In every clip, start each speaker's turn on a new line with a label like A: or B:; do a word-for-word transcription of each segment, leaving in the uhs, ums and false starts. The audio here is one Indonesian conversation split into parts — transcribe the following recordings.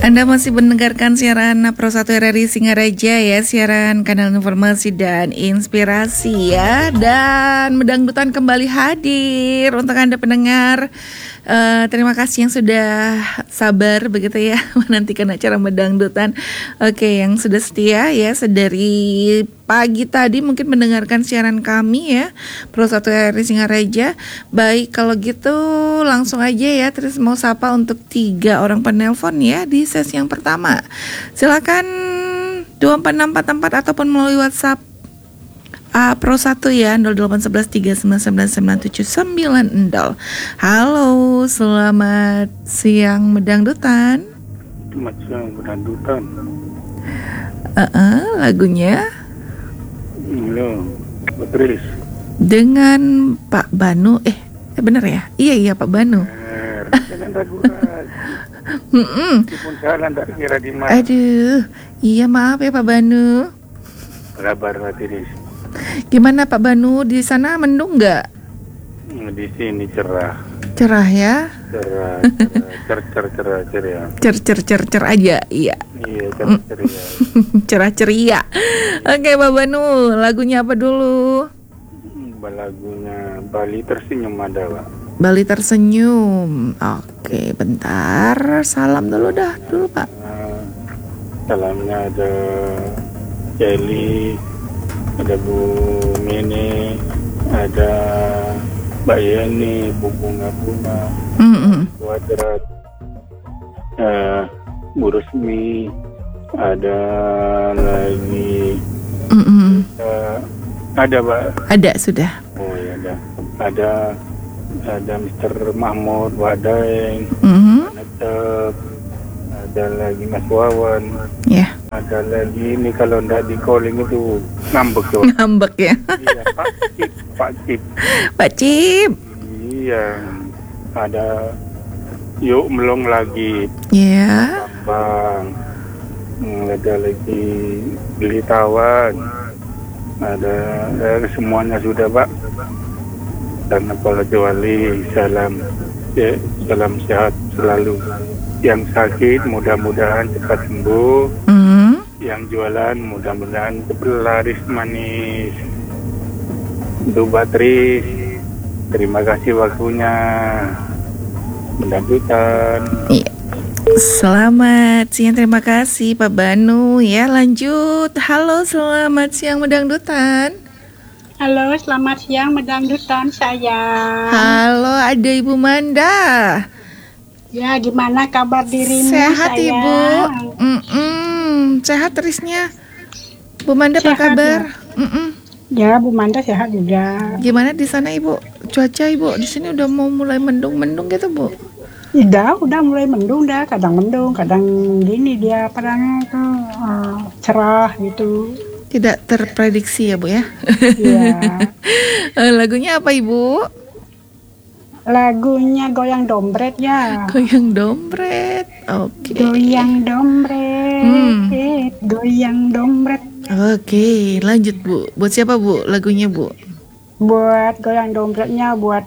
A: Anda masih mendengarkan siaran Pro satu R R I Singaraja ya, siaran kanal informasi dan inspirasi ya. Dan Medangdutan kembali hadir untuk Anda pendengar. Uh, terima kasih yang sudah sabar begitu ya menantikan acara Medangdutan. Oke, yang sudah setia ya sedari pagi tadi mungkin mendengarkan siaran kami ya Pro satu R R I Singaraja. Baik, kalau gitu langsung aja ya, terus mau sapa untuk tiga orang penelpon ya di sesi yang pertama. Silakan dua empat enam empat empat ataupun melalui WhatsApp A Pro satu ya nol delapan satu satu tiga sembilan sembilan sembilan tujuh sembilan nol. Halo, selamat siang Medangdutan.
B: Selamat siang Medangdutan.
A: Uh-uh, lagunya
B: Halo, Patris.
A: Dengan Pak Banu. Eh, eh benar ya? Iya iya Pak Banu.
B: Benar. Jangan ragu-ragu. Meskipun jalan tak kira di mana.
A: Aduh, iya maaf ya Pak Banu.
B: Kabar Patris.
A: Gimana Pak Banu, di sana mendung nggak?
B: Di sini cerah.
A: Cerah ya?
B: Cerah, cerah, cer cer cerah ceria.
A: Cer cer cer cer aja, iya.
B: Iya, cerah ceria.
A: Cerah ceria. Oke Pak Banu, lagunya apa dulu?
B: Lagunya Bali Tersenyum ada Pak.
A: Bali Tersenyum. Oke, bentar. Salam dulu dah, dulu Pak.
B: Nah, salamnya ada Kelly, ada Bu Mene, ada Mbak Yeni, Bu Bunga Bunga,
A: Mm-hmm.
B: Kuadrat, uh, Bu Resmi, ada lagi,
A: Mm-hmm.
B: uh, ada Pak.
A: Ada sudah.
B: Oh ya ada, ada ada Mister Mahmud, Wadaeng,
A: Mm-hmm.
B: Netep, ada lagi Mas Wawan.
A: Ya. Yeah.
B: Ada lagi ini kalau ndak di calling itu ngambek tuh.
A: Ngambek ya.
B: Iya, Pak Cip, Pak Cip.
A: Pak Cip.
B: Iya, ada Yuk Melong lagi.
A: Iya. Yeah.
B: Bang, ada lagi Beli Tawan. Ada, ada semuanya sudah Pak. Dan kecuali salam, ya, salam sehat selalu. Yang sakit mudah-mudahan cepat sembuh.
A: Mm-hmm.
B: Yang jualan mudah-mudahan berlaris manis. Untuk Patris, terima kasih waktunya. Medangdutan.
A: Iya. Selamat siang, terima kasih Pak Banu ya. Lanjut. Halo, selamat siang Medangdutan.
C: Halo, selamat siang Medangdutan saya.
A: Halo, ada Ibu Manda.
C: Ya, gimana kabar dirimu?
A: Sehat
C: sayang?
A: Ibu. Mm-mm. Sehat Trisnya. Bu Manda apa kabar?
C: Ya. Ya, Bu Manda sehat juga.
A: Gimana di sana Ibu? Cuaca Ibu di sini udah mau mulai mendung-mendung gitu Bu?
C: Udah, udah mulai mendung dah. Kadang mendung, kadang gini dia padangnya tuh uh, cerah gitu.
A: Tidak terprediksi ya Bu ya?
C: Iya.
A: Lagunya apa Ibu?
C: Lagunya Goyang Dompret ya.
A: Goyang Dompret. Oke. Okay.
C: Goyang Dompret. Hmm. Goyang Dompret.
A: Oke, okay, lanjut Bu. Buat siapa Bu lagunya Bu?
C: Buat Goyang Dompretnya buat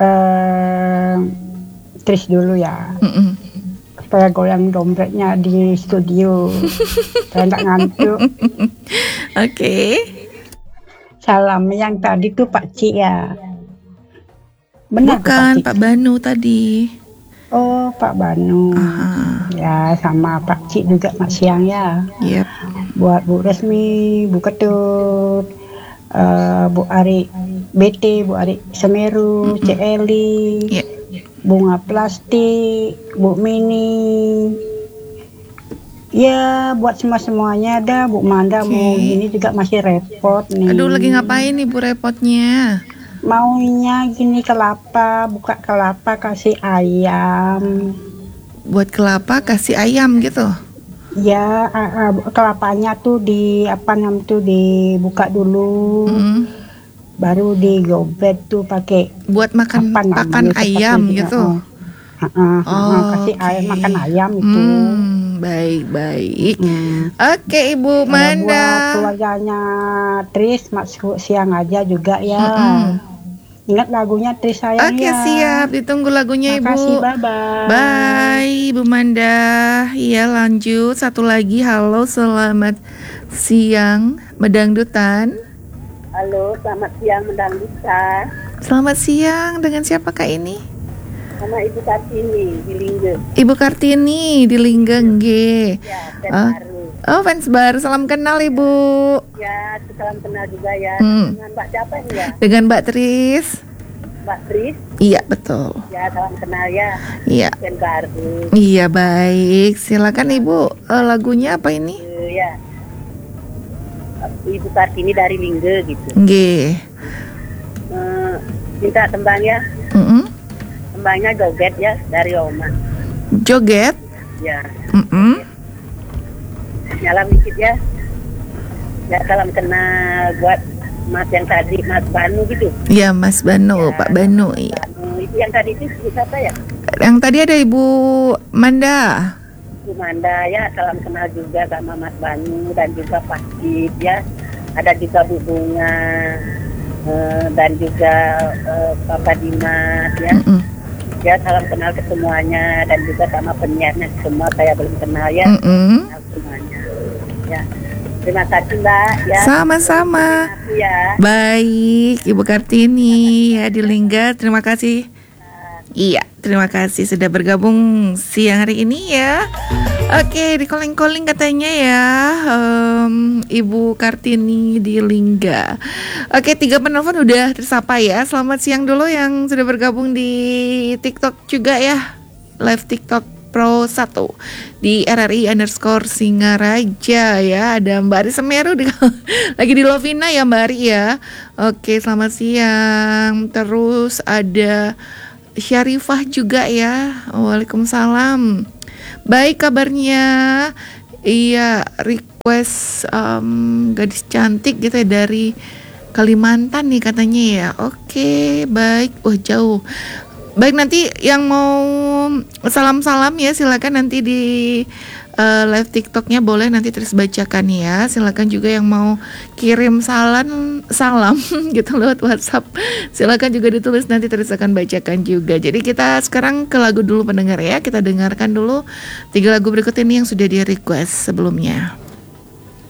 C: uh, Tris dulu ya. Mm-mm. Supaya goyang dompretnya di studio. Saya nggak ngantuk. Oke.
A: Okay.
C: Salam yang tadi tuh Pak Ci ya. Benar.
A: Bukan Pak, Pak Banu tadi.
C: Oh, Pak Banu. Aha. Ya, sama Pak Ci juga mak siang ya.
A: Yep.
C: Buat Bu Resmi, Bu Ketut, uh, Bu Ari B T, Bu Ari Semeru, mm-hmm. C Eli, yep. Bunga Plastik, Bu Mini. Ya, buat semua-semuanya dah. Bu Manda okay. Mau gini juga masih repot nih.
A: Aduh, lagi ngapain nih Bu repotnya?
C: Maunya gini kelapa, buka kelapa kasih ayam.
A: Buat kelapa kasih ayam gitu?
C: Ya, uh, uh, kelapanya tuh di apa namanya tuh dibuka dulu, mm-hmm. baru digobet tuh pakai.
A: Buat makan pakan ayam gitu?
C: Uh, uh, uh, oh, uh, kasih okay. ayam makan ayam itu.
A: Hmm, baik baik. Hmm. Oke okay, Ibu Manda.
C: Buat keluarganya Tris masuk siang aja juga ya. Mm-hmm. Ingat lagunya Tris sayang
A: Oke,
C: ya.
A: siap. Ditunggu lagunya,
C: Makasih,
A: Ibu.
C: bye-bye.
A: Bye, Ibu Manda. Iya, lanjut. Satu lagi. Halo, selamat siang, Medangdutan.
D: Halo, selamat siang Medangdutan.
A: Selamat siang. Dengan siapa Kak ini?
D: Sama Ibu Kartini di Lingge.
A: Ibu Kartini di Linggeng, G.
D: Ya, dan
A: Oh.
D: baru.
A: Oh, fans baru. Salam kenal, Ibu.
D: Ya, salam kenal juga ya.
A: Hmm.
D: Dengan Mbak siapa ini ya?
A: Dengan Mbak Tris.
D: Mbak Tris.
A: Iya, betul.
D: Ya, salam kenal ya.
A: Iya.
D: Dan baru.
A: Iya, baik. Silakan Ibu. Eh, lagunya apa ini?
D: Uh, ya. Ibu Kartini dari Lingge gitu.
A: G.
D: Uh, minta tembang ya.
A: Mm-mm.
D: Tembangnya joget ya dari Oma.
A: Joget.
D: Ya.
A: Mm-mm.
D: Nyalam dikit ya. Ya, salam kenal buat Mas yang tadi, Mas Banu gitu.
A: Ya, Mas Banu,
D: Ya,
A: Pak Banu. Iya.
D: Banu. Itu yang tadi itu siapa ya?
A: Yang tadi ada Ibu Manda.
D: Bu Manda ya, salam kenal juga sama Mas Banu dan juga Pak Kip ya. Ada juga Bu Bunga eh, dan juga eh, Papa Dimas ya.
A: Mm-mm.
D: Ya, salam kenal ke semuanya dan juga sama penyiarnya semua saya belum kenal ya.
A: Mm-mm.
D: Kenal semuanya. Ya. Terima kasih Mbak ya.
A: Sama-sama.
D: Terima kasih ya.
A: Baik, Ibu Kartini ya di Lingga. Terima kasih. Iya, terima kasih sudah bergabung siang hari ini ya. Oke, di calling-calling katanya ya, em, Ibu Kartini di Lingga. Oke, tiga penelpon udah tersapa ya. Selamat siang dulu yang sudah bergabung di TikTok juga ya. Live TikTok Pro satu di R R I underscore Singaraja ya. Ada Mbak Ari Semeru di, lagi di Lovina ya Mbak Ari ya. Oke, selamat siang. Terus ada Syarifah juga ya. Waalaikumsalam. Baik kabarnya. Iya, request um, gadis cantik gitu ya dari Kalimantan nih katanya ya. Oke, baik. Wah, jauh. Baik, nanti yang mau salam-salam ya silakan nanti di uh, live TikToknya boleh nanti terus bacakan ya. Silakan juga yang mau kirim salam salam gitu lewat WhatsApp. Silakan juga ditulis nanti terus akan bacakan juga. Jadi kita sekarang ke lagu dulu pendengar ya. Kita dengarkan dulu tiga lagu berikut ini yang sudah di request sebelumnya.